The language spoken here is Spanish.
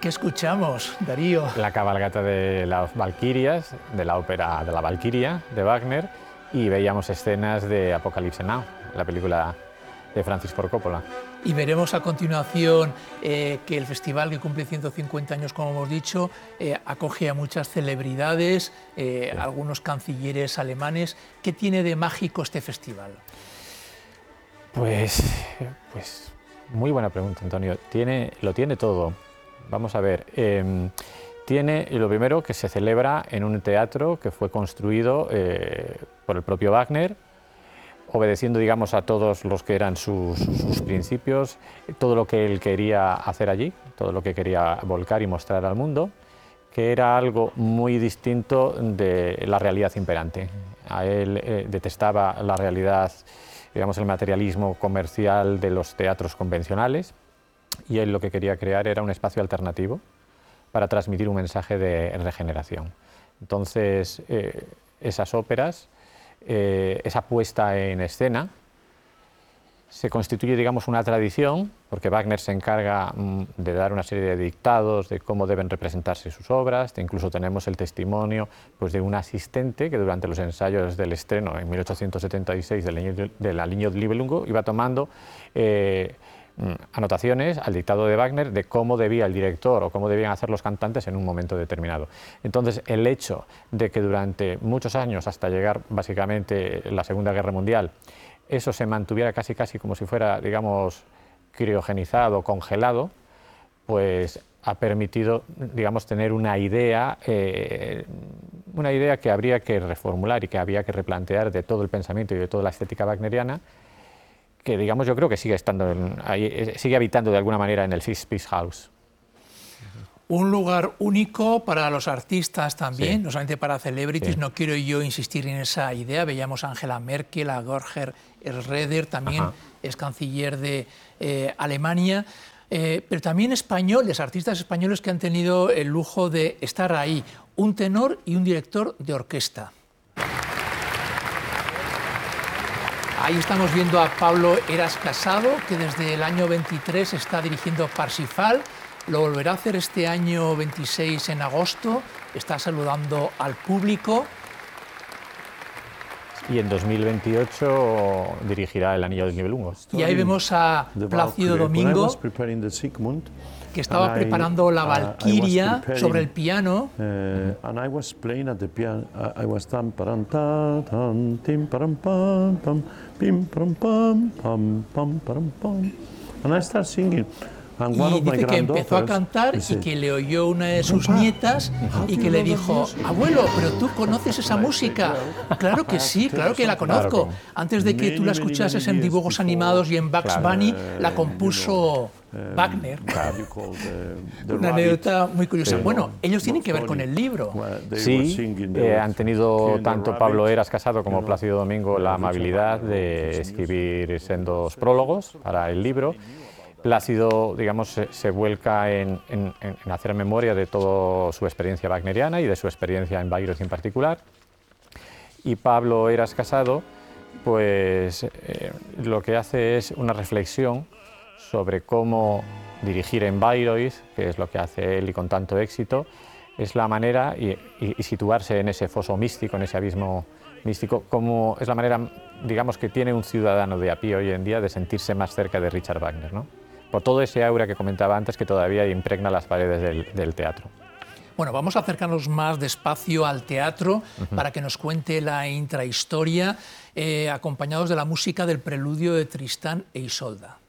¿Qué escuchamos, Darío? La cabalgata de las Valquirias, de la ópera de la Valquiria, de Wagner, y veíamos escenas de Apocalypse Now, la película de Francis Ford Coppola. Y veremos a continuación que el festival, que cumple 150 años, como hemos dicho, acoge a muchas celebridades, algunos cancilleres alemanes. ¿Qué tiene de mágico este festival? Pues muy buena pregunta, Antonio. Lo tiene todo. Vamos a ver. Tiene lo primero, que se celebra en un teatro que fue construido por el propio Wagner, obedeciendo, digamos, a todos los que eran sus principios, todo lo que él quería hacer allí, todo lo que quería volcar y mostrar al mundo, que era algo muy distinto de la realidad imperante. A él detestaba la realidad, digamos, el materialismo comercial de los teatros convencionales, y él lo que quería crear era un espacio alternativo para transmitir un mensaje de regeneración. Entonces, esas óperas, esa puesta en escena, se constituye, digamos, una tradición, porque Wagner se encarga de dar una serie de dictados de cómo deben representarse sus obras. Incluso tenemos el testimonio, pues, de un asistente que durante los ensayos del estreno en 1876 de la Ligne de Nibelungo iba tomando anotaciones al dictado de Wagner de cómo debía el director o cómo debían hacer los cantantes en un momento determinado. Entonces, el hecho de que durante muchos años, hasta llegar básicamente la Segunda Guerra Mundial, eso se mantuviera casi como si fuera, digamos, criogenizado, congelado, pues ha permitido, digamos, tener una idea que habría que reformular y que había que replantear de todo el pensamiento y de toda la estética wagneriana, que, digamos, yo creo que sigue habitando de alguna manera en el Six Piece House. Un lugar único para los artistas también, sí, no solamente para celebrities. Sí. No quiero yo insistir en esa idea. Veíamos a Angela Merkel, a Gerhard Schröder, también es canciller de Alemania, pero también españoles, artistas españoles que han tenido el lujo de estar ahí, un tenor y un director de orquesta. Ahí estamos viendo a Pablo Heras Casado, que desde el año 23 está dirigiendo Parsifal. Lo volverá a hacer este año 26 en agosto. Está saludando al público. Y en 2028 dirigirá El Anillo del Nibelungo. Y ahí vemos a Plácido Domingo, que estaba preparando la Valquiria sobre el piano. Y dice que empezó a cantar y que le oyó una de sus nietas y que le dijo: abuelo, ¿pero tú conoces esa música? Claro que sí, claro que la conozco. Antes de que tú la escuchases en dibujos animados y en Bugs Bunny, la compuso Wagner. Una anécdota muy curiosa. Bueno, ellos tienen que ver con el libro. Sí, han tenido tanto Pablo Heras Casado como Plácido Domingo la amabilidad de escribir sendos prólogos para el libro. Plácido, digamos, se vuelca en hacer memoria de toda su experiencia wagneriana y de su experiencia en Bayreuth en particular. Y Pablo Heras Casado, pues lo que hace es una reflexión sobre cómo dirigir en Bayreuth, que es lo que hace él y con tanto éxito, es la manera, y situarse en ese foso místico, en ese abismo místico, como es la manera, digamos, que tiene un ciudadano de a pie hoy en día de sentirse más cerca de Richard Wagner, ¿no? Por todo ese aura que comentaba antes que todavía impregna las paredes del teatro. Bueno, vamos a acercarnos más despacio al teatro para que nos cuente la intrahistoria, acompañados de la música del preludio de Tristán e Isolda.